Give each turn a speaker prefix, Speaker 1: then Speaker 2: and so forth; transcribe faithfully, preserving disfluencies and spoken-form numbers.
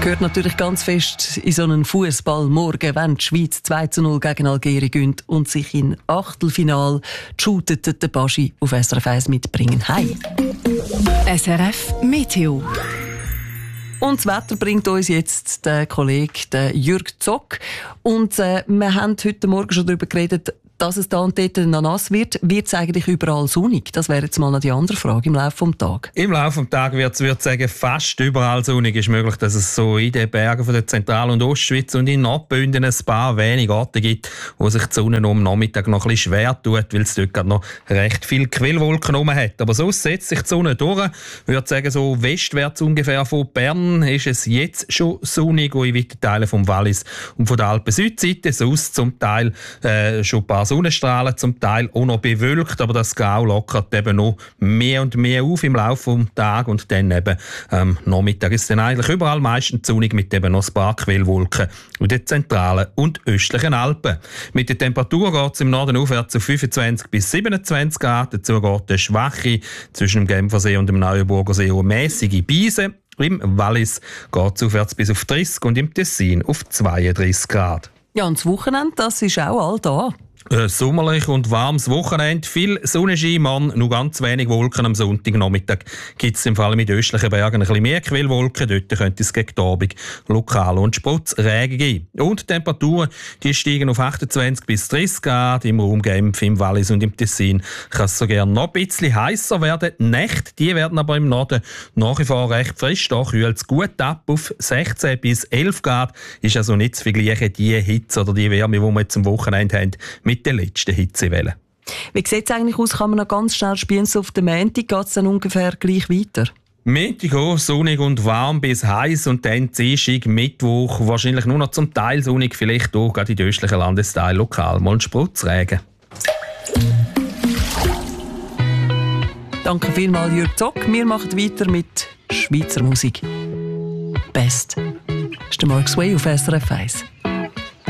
Speaker 1: Gehört natürlich ganz fest in so einen Fußballmorgen, wenn die Schweiz zwei zu null gegen Algerien gönnt und sich in Achtelfinal shootet der Baschi auf S R F eins mitbringen. Hi!
Speaker 2: S R F Meteo.
Speaker 1: Und das Wetter bringt uns jetzt der Kollege der Jürg Zock. Und äh, wir haben heute Morgen schon darüber geredet, dass es da und dort noch nass wird. Wird es eigentlich überall sonnig? Das wäre jetzt mal noch die andere Frage im Laufe des Tages.
Speaker 3: Im Laufe des Tages wird es, würde ich sagen, fast überall sonnig. Es ist möglich, dass es so in den Bergen von der Zentral- und Ostschweiz und in Nordbünden ein paar wenige Orte gibt, wo sich die Sonne um Nachmittag noch ein bisschen schwer tut, weil es dort gerade noch recht viele Quellwolken herum hat. Aber sonst setzt sich die Sonne durch. Ich würde sagen, so westwärts ungefähr von Bern ist es jetzt schon sonnig, und in weiten Teilen vom Wallis und von der Alpen-Südseite. Sonst zum Teil äh, schon ein paar Sonnenstrahlen, zum Teil auch noch bewölkt, aber das Grau lockert eben noch mehr und mehr auf im Laufe des Tages, und dann eben am ähm, Nachmittag ist es dann eigentlich überall meistens sonnig mit eben noch ein paar Quellwolken in den zentralen und östlichen Alpen. Mit der Temperatur geht es im Norden aufwärts zu fünfundzwanzig bis siebenundzwanzig Grad, dazu geht eine schwache zwischen dem Genfersee und dem Neuenburger See eine mäßige Brise. Im Wallis geht es aufwärts bis auf dreißig und im Tessin auf zweiunddreißig Grad.
Speaker 1: Ja, und das Wochenende, das ist auch all da.
Speaker 3: Ein sommerlich und warmes Wochenende, viel Sonnenschein, man, nur ganz wenig Wolken am Sonntagnachmittag. Gibt es im Fall mit östlichen Bergen ein bisschen mehr Quellwolken, dort könnte es gegen die Abend lokal und Sprotzregen geben. Und die Temperaturen die steigen auf achtundzwanzig bis dreißig Grad, im Raum Genf, im Wallis und im Tessin kann es so gerne noch ein bisschen heißer werden. Die Nächte die werden aber im Norden nach wie vor recht frisch, da kühlt es gut ab auf sechzehn bis elf Grad. Ist also nicht zu vergleichen, die Hitze oder die Wärme, die wir jetzt am Wochenende haben, mit der letzten Hitzewelle.
Speaker 1: Wie sieht es eigentlich aus? Kann man noch ganz schnell spielen? So auf den Montag geht es dann ungefähr gleich weiter?
Speaker 3: Montag auch sonnig und warm bis heiß, und dann Dienstag, Mittwoch wahrscheinlich nur noch zum Teil sonnig, vielleicht auch gerade in den östlichen Landesteilen lokal mal ein Sprotzregen.
Speaker 1: Danke vielmals, Jürg Zock. Wir machen weiter mit Schweizer Musik. Best. Das ist der Mark Sway auf S R F eins.